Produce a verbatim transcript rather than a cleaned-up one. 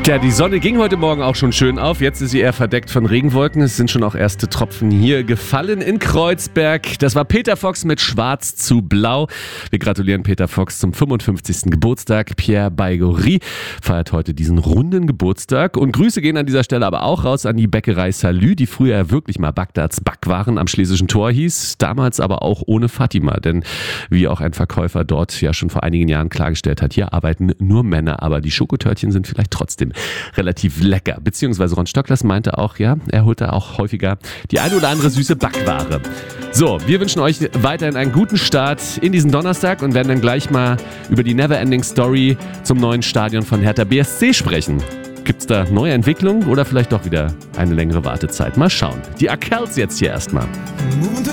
Tja, die Sonne ging heute Morgen auch schon schön auf. Jetzt ist sie eher verdeckt von Regenwolken. Es sind schon auch erste Tropfen hier gefallen in Kreuzberg. Das war Peter Fox mit Schwarz zu Blau. Wir gratulieren Peter Fox zum fünfundfünfzigsten Geburtstag. Pierre Baigorry feiert heute diesen runden Geburtstag. Und Grüße gehen an dieser Stelle aber auch raus an die Bäckerei Salü, die früher wirklich mal Bagdads Backwaren am Schlesischen Tor hieß. Damals aber auch ohne Fatima. Denn wie auch ein Verkäufer dort ja schon vor einigen Jahren klargestellt hat, hier arbeiten nur Männer. Aber die Schokotörtchen sind vielleicht trotzdem relativ lecker. Beziehungsweise Ron Stocklers meinte auch, ja, er holt da auch häufiger die eine oder andere süße Backware. So, wir wünschen euch weiterhin einen guten Start in diesen Donnerstag und werden dann gleich mal über die Neverending Story zum neuen Stadion von Hertha B S C sprechen. Gibt's da neue Entwicklungen oder vielleicht doch wieder eine längere Wartezeit? Mal schauen. Die Akels jetzt hier erstmal.